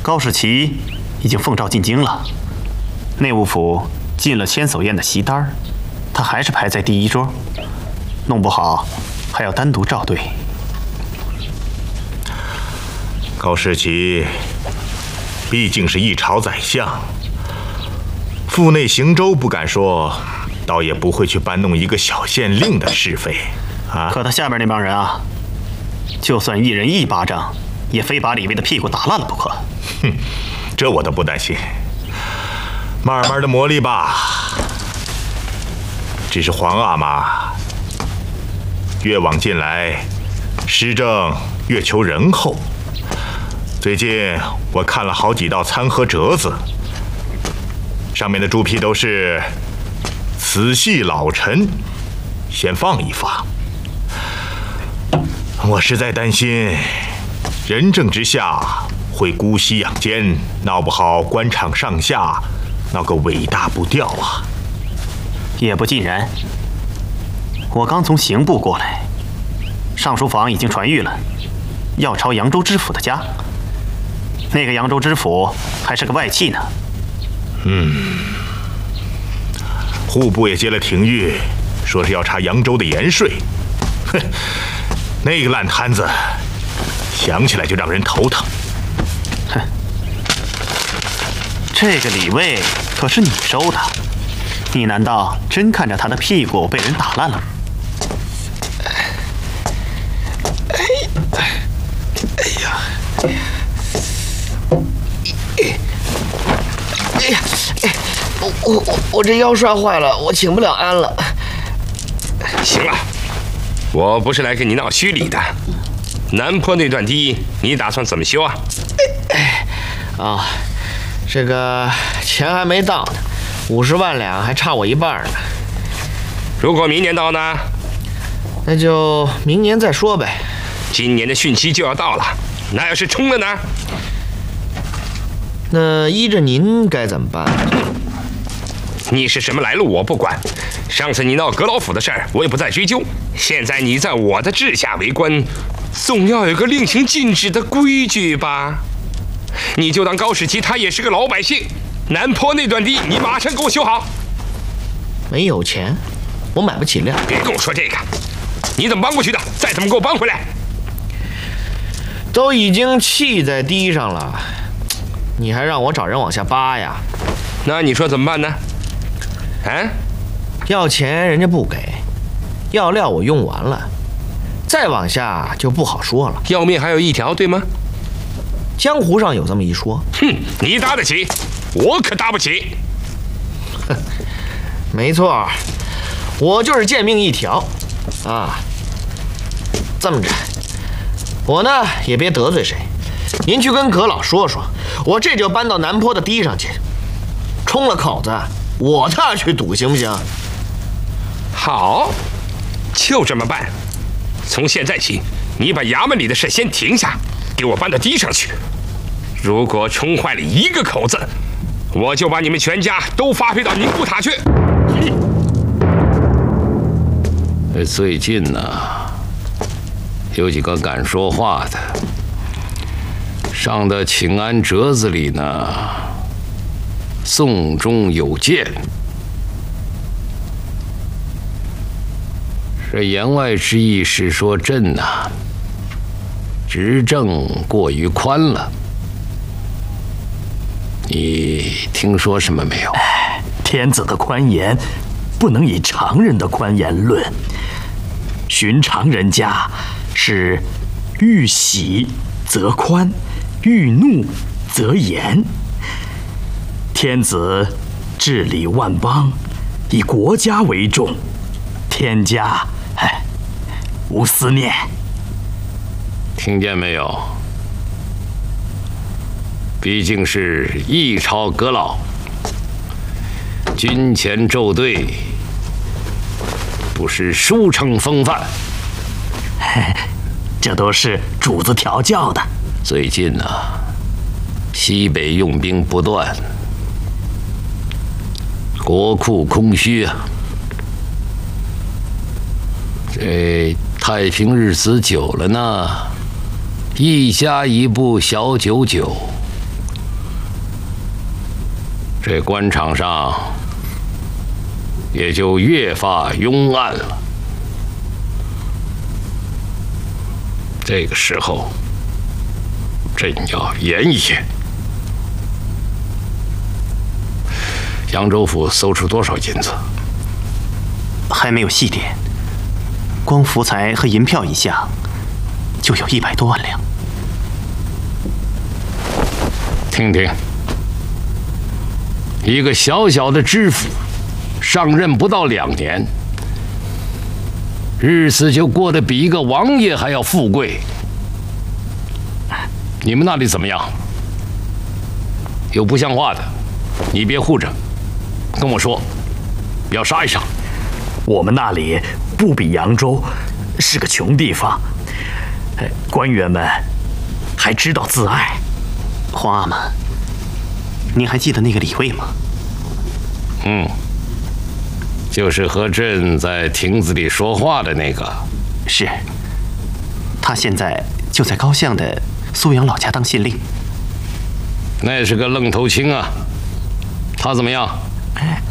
高士奇已经奉诏进京了，内务府进了千叟宴的席单，他还是排在第一桌，弄不好还要单独照对。 高士奇毕竟是一朝宰相，腹内行舟不敢说，倒也不会去搬弄一个小县令的是非啊。 可他下面那帮人啊，就算一人一巴掌，也非把李卫的屁股打烂了不可。 哼，这我倒不担心，慢慢的磨砺吧。只是皇阿玛越往近来，施政越求仁厚。最近我看了好几道餐盒折子，上面的朱批都是“此系老臣，先放一放”。我实在担心，仁政之下会姑息养奸，闹不好官场上下闹个尾大不掉啊！ 也不尽然，我刚从刑部过来，尚书房已经传谕了，要抄扬州知府的家。那个扬州知府还是个外戚呢。 户部也接了廷谕，说是要查扬州的盐税。哼，那个烂摊子，想起来就让人头疼。 哼，这个李卫可是你收的，你难道真看着他的屁股被人打烂了？ 哎呀！我这腰摔坏了，我请不了安了。 行了，我不是来跟你闹虚礼的。南坡那段堤，你打算怎么修啊？ 这个钱还没到呢，50万两还差我一半呢。 如果明年到呢？ 那就明年再说呗。 今年的汛期就要到了，那要是冲了呢？ 那依着您该怎么办？ 你是什么来路我不管，上次你闹阁老府的事儿我也不再追究。现在你在我的治下为官，总要有个令行禁止的规矩吧？你就当高士奇他也是个老百姓，南坡那段堤你马上给我修好。 没有钱，我买不起料。 别跟我说这个，你怎么搬过去的？再怎么给我搬回来？ 都已经砌在堤上了，你还让我找人往下扒呀？ 那你说怎么办呢？ 要钱人家不给，要料我用完了，再往下就不好说了。 要命还有一条，对吗？ 江湖上有这么一说。 哼，你搭得起，我可搭不起。 没错，我就是贱命一条啊。这么着，我呢也别得罪谁，您去跟阁老说说，我这就搬到南坡的堤上去，冲了口子，我踏去堵，行不行？ 好，就这么办。从现在起，你把衙门里的事先停下，给我搬到堤上去。如果冲坏了一个口子，我就把你们全家都发配到宁古塔去。 最近呢，有几个敢说话的，上的请安折子里呢，颂中有见。这言外之意是说朕呐，执政过于宽了。你听说什么没有？ 天子的宽严，不能以常人的宽严论。寻常人家是遇喜则宽，遇怒则严。天子治理万邦，以国家为重，天家无思念。 听见没有？毕竟是一朝阁老，军前奏对，不是书城风范。 这都是主子调教的。 最近呢，西北用兵不断，国库空虚啊。这太平日子久了呢，一家一部小九九， 这官场上也就越发幽暗了。这个时候，朕要严一严。扬州府搜出多少银子？ 还没有细点，光福财和银票一项，就有100多万两。 听听，一个小小的知府，上任不到2年，日子就过得比一个王爷还要富贵。你们那里怎么样？有不像话的，你别护着，跟我说，要杀一杀。 我们那里不比扬州，是个穷地方，官员们还知道自爱。 皇阿玛，您还记得那个李卫吗？ 就是和朕在亭子里说话的那个。 是，他现在就在高巷的苏阳老家当县令。 那是个愣头青啊，他怎么样？